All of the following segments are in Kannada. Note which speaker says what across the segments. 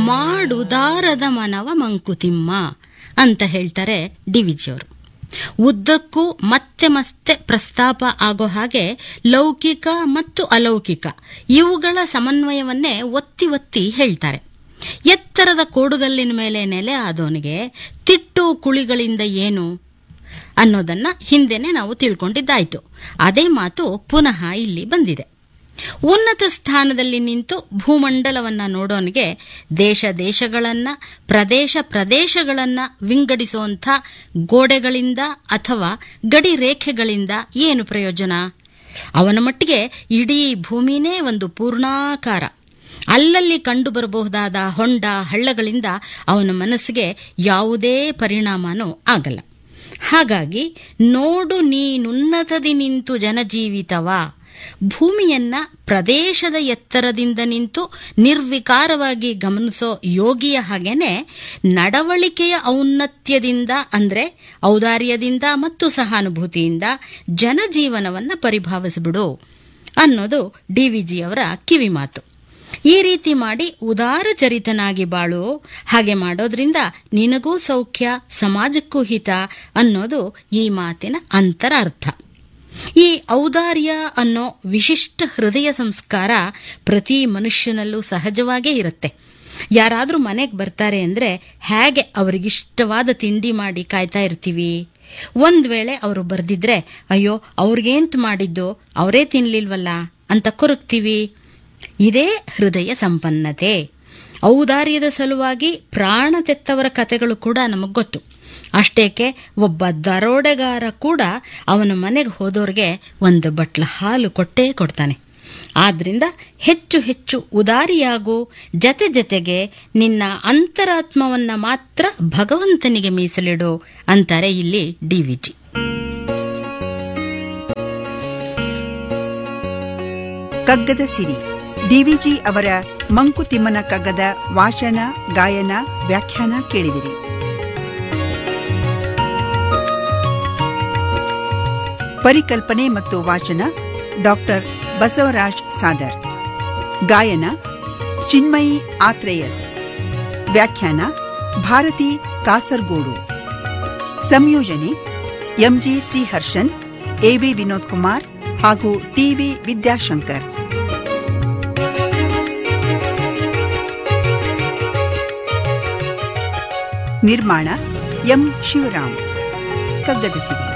Speaker 1: ಮಾಡುದಾರದ ಮನವ ಮಂಕುತಿಮ್ಮ ಅಂತ ಹೇಳ್ತಾರೆ ಡಿವಿಜಿಯವರು. ಉದ್ದಕ್ಕೂ ಮತ್ತೆ ಮತ್ತೆ ಪ್ರಸ್ತಾಪ ಆಗೋ ಹಾಗೆ ಲೌಕಿಕ ಮತ್ತು ಅಲೌಕಿಕ ಇವುಗಳ ಸಮನ್ವಯವನ್ನೇ ಒತ್ತಿ ಒತ್ತಿ ಹೇಳ್ತಾರೆ. ಎತ್ತರದ ಕೋಡುಗಲ್ಲಿನ ಮೇಲೆ ನೆಲೆ ಆದವನಿಗೆ ತಿಟ್ಟು ಕುಳಿಗಳಿಂದ ಏನು ಅನ್ನೋದನ್ನ ಹಿಂದೆನೆ ನಾವು ತಿಳ್ಕೊಂಡಿದ್ದಾಯ್ತು. ಅದೇ ಮಾತು ಪುನಃ ಇಲ್ಲಿ ಬಂದಿದೆ. ಉನ್ನತ ಸ್ಥಾನದಲ್ಲಿ ನಿಂತು ಭೂಮಂಡಲವನ್ನ ನೋಡೋನಿಗೆ ದೇಶ ದೇಶಗಳನ್ನ ಪ್ರದೇಶ ಪ್ರದೇಶಗಳನ್ನ ವಿಂಗಡಿಸುವಂಥ ಗೋಡೆಗಳಿಂದ ಅಥವಾ ಗಡಿ ರೇಖೆಗಳಿಂದ ಏನು ಪ್ರಯೋಜನ? ಅವನ ಮಟ್ಟಿಗೆ ಇಡೀ ಭೂಮಿನೇ ಒಂದು ಪೂರ್ಣಾಕಾರ. ಅಲ್ಲಲ್ಲಿ ಕಂಡು ಬರಬಹುದಾದ ಹೊಂಡ ಹಳ್ಳಗಳಿಂದ ಅವನ ಮನಸ್ಸಿಗೆ ಯಾವುದೇ ಪರಿಣಾಮನೂ ಆಗಲ್ಲ. ಹಾಗಾಗಿ ನೋಡು ನೀನುನ್ನತದಿ ನಿಂತು ಜನಜೀವಿತವ, ಭೂಮಿಯನ್ನ ಪ್ರದೇಶದ ಎತ್ತರದಿಂದ ನಿಂತು ನಿರ್ವಿಕಾರವಾಗಿ ಗಮನಿಸೋ ಯೋಗಿಯ ಹಾಗೇನೆ ನಡವಳಿಕೆಯ ಔನ್ನತ್ಯದಿಂದ ಅಂದ್ರೆ ಔದಾರ್ಯದಿಂದ ಮತ್ತು ಸಹಾನುಭೂತಿಯಿಂದ ಜನಜೀವನವನ್ನ ಪರಿಭಾವಿಸಿಬಿಡು ಅನ್ನೋದು ಡಿವಿಜಿಯವರ ಕಿವಿಮಾತು. ಈ ರೀತಿ ಮಾಡಿ ಉದಾರ ಚರಿತನಾಗಿ ಬಾಳು, ಹಾಗೆ ಮಾಡೋದ್ರಿಂದ ನಿನಗೂ ಸೌಖ್ಯ, ಸಮಾಜಕ್ಕೂ ಹಿತ ಅನ್ನೋದು ಈ ಮಾತಿನ ಅಂತರಾರ್ಥ. ಈ ಔದಾರ್ಯ ಅನ್ನೋ ವಿಶಿಷ್ಟ ಹೃದಯ ಸಂಸ್ಕಾರ ಪ್ರತಿ ಮನುಷ್ಯನಲ್ಲೂ ಸಹಜವಾಗೇ ಇರುತ್ತೆ. ಯಾರಾದ್ರೂ ಮನೆಗೆ ಬರ್ತಾರೆ ಅಂದ್ರೆ ಹೇಗೆ ಅವರಿಗಿಷ್ಟವಾದ ತಿಂಡಿ ಮಾಡಿ ಕಾಯ್ತಾ ಇರ್ತೀವಿ. ಒಂದ್ ವೇಳೆ ಅವರು ಬರ್ದಿದ್ರೆ ಅಯ್ಯೋ ಅವ್ರಿಗೇಂತ ಮಾಡಿದ್ದು ಅವರೇ ತಿನ್ಲಿಲ್ವಲ್ಲ ಅಂತ ಕೊರಗ್ತೀವಿ. ಇದೇ ಹೃದಯ ಸಂಪನ್ನತೆ. ಔದಾರ್ಯದ ಸಲುವಾಗಿ ಪ್ರಾಣ ತೆತ್ತವರ ಕಥೆಗಳು ಕೂಡ ನಮಗ್ ಗೊತ್ತು. ಅಷ್ಟೇಕೆ ಒಬ್ಬ ದರೋಡೆಗಾರ ಕೂಡ ಅವನ ಮನೆಗೆ ಹೋದೋರ್ಗೆ ಒಂದು ಬಟ್ಲ ಹಾಲು ಕೊಟ್ಟೇ ಕೊಡ್ತಾನೆ. ಆದ್ರಿಂದ ಹೆಚ್ಚು ಹೆಚ್ಚು ಉದಾರಿಯಾಗು, ಜತೆ ಜತೆಗೆ ನಿನ್ನ ಅಂತರಾತ್ಮವನ್ನ ಮಾತ್ರ ಭಗವಂತನಿಗೆ ಮೀಸಲಿಡು ಅಂತಾರೆ ಇಲ್ಲಿ ಡಿವಿಜಿ.
Speaker 2: ಕಗ್ಗದ ಸಿರಿ ಡಿವಿಜಿ ಅವರ ಮಂಕುತಿಮ್ಮನ ಕಗ್ಗದ ವಾಚನ, ಗಾಯನ, ವ್ಯಾಖ್ಯಾನ ಕೇಳಿದಿರಿ. ಪರಿಕಲ್ಪನೆ ಮತ್ತು ವಾಚನ ಡಾಕ್ಟರ್ ಬಸವರಾಜ್ ಸಾದರ್. ಗಾಯನ ಚಿನ್ಮಯಿ ಆತ್ರೇಯಸ್. ವ್ಯಾಖ್ಯಾನ ಭಾರತಿ ಕಾಸರಗೋಡು. ಸಂಯೋಜನೆ ಎಂಜಿ ಶ್ರೀಹರ್ಷನ್, ಎವಿ ವಿನೋದ್ ಕುಮಾರ್ ಹಾಗೂ ಟಿವಿ ವಿದ್ಯಾಶಂಕರ್. ನಿರ್ಮಾಣ ಎಂ ಶಿವರಾಮ್. ಕಗ್ಗದ ಸಿರಿ.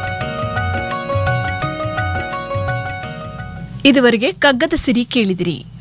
Speaker 3: ಇದುವರೆಗೆ ಕಗ್ಗದ ಸಿರಿ ಕೇಳಿದಿರಿ.